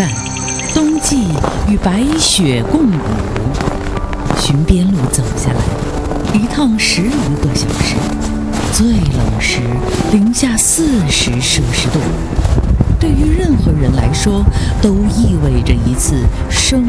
淡，冬季与白雪共舞。寻边路走下来，一趟10余个小时，最冷时零下40°C，对于任何人来说，都意味着一次生